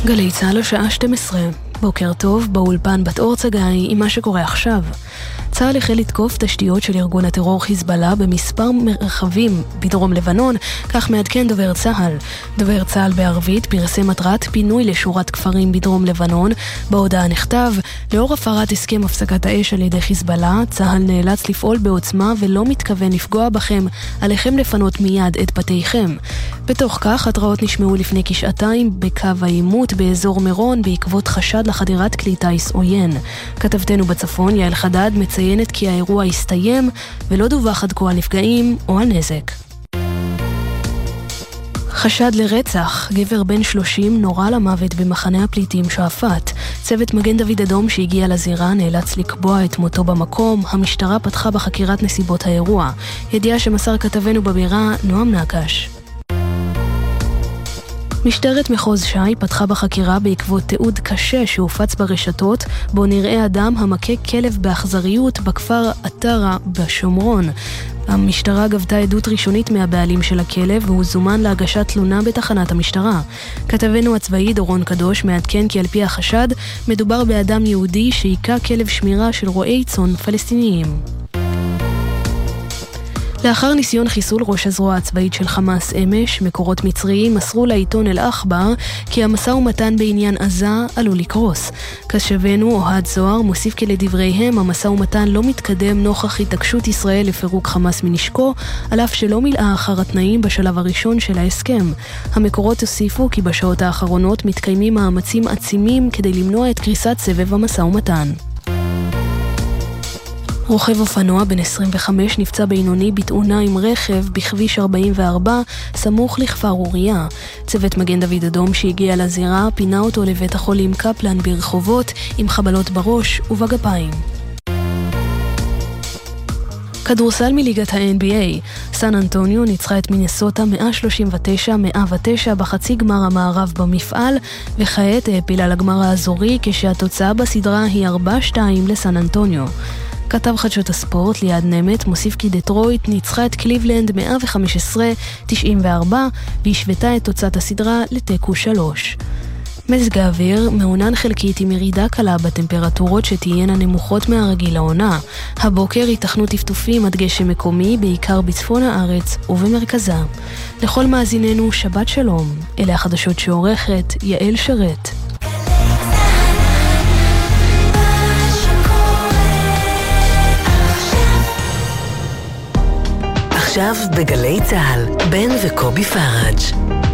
גלי צהל השעה 12. בוקר טוב, באולפן בת אור צגאי עם מה שקורה עכשיו. צהל החל לתקוף תשתיות של ארגון הטרור חיזבאללה במספר מרחבים בדרום לבנון, כך מעדכן דובר צהל. דובר צהל בערבית פרסם מטרת פינוי לשורת כפרים בדרום לבנון. בהודעה נכתב, לאור הפרת הסכם הפסקת האש על ידי חיזבאללה, צהל נאלץ לפעול בעוצמה ולא מתכוון לפגוע בכם, עליכם לפנות מיד את בתיכם. בתוך כך, התראות נשמעו לפני כשעתיים בקו העימות באזור מירון בעקבות חשד לחדירת כלי טיס עוין. כתבתנו בצפון, יעל חדד, מציינת כי האירוע הסתיים ולא דווח עד כה על נפגעים או על נזק. חשד לרצח, גבר בן 30 נורה למוות במחנה הפליטים שועפאט. צוות מגן דוד אדום שהגיע לזירה נאלץ לקבוע את מותו במקום. המשטרה פתחה בחקירת נסיבות האירוע. ידיעה שמסר כתבנו בבירה נועם נקש. משטרת מחוז ש"י פתחה בחקירה בעקבות תיעוד קשה שהופץ ברשתות, בו נראה אדם המכה כלב באכזריות בכפר עטרה בשומרון. המשטרה גבתה עדות ראשונית מהבעלים של הכלב והוא זומן להגשת תלונה בתחנת המשטרה. כתבנו הצבאי דורון קדוש מעדכן כי על פי החשד מדובר באדם יהודי שהיכה כלב שמירה של רועי צאן פלסטיניים. לאחר ניסיון חיסול ראש הזרוע הצבאית של חמאס אמש, מקורות מצריים מסרו לעיתון אל-אחבר כי המשא ומתן בעניין עזה עלול לקרוס. כשבנו אוהד זוהר מוסיף כי לדבריהם המשא ומתן לא מתקדם נוכח התעקשות ישראל לפירוק חמאס מנשקו, על אף שלא מילאה אחר התנאים בשלב הראשון של ההסכם. המקורות הוסיפו כי בשעות האחרונות מתקיימים מאמצים עצימים כדי למנוע את קריסת סבב המשא ומתן. רוכב אופנוע בן 25 נפצע בינוני בתאונה עם רכב בכביש 44 סמוך לכפר אוריה. צוות מגן דוד אדום שהגיע לזירה פינה אותו לבית החולים קפלן ברחובות עם חבלות בראש ובגפיים. כדורסל מליגת ה-NBA. סן אנטוניו ניצחה את מינסוטה 139-109 בחצי גמר המערב במפעל, וכעת העפילה לגמר האזורי כשהתוצאה בסדרה היא 4-2 לסן אנטוניו. כתב חדשות הספורט ליעד נמת מוסיף כי דטרויט ניצחה את קליבלנד 115-94 והשוותה את תוצאת הסדרה לתיקו 3. מזג האוויר מעונן חלקית עם ירידה קלה בטמפרטורות שתהיינה נמוכות מהרגיל לעונה. הבוקר ייתכנו טפטופים עד גשם מקומי בעיקר בצפון הארץ ובמרכזה. לכל מאזיננו שבת שלום. אלה החדשות שעורכת יעל שרת. עכשיו בגלי צהל, בן וקובי פראג'.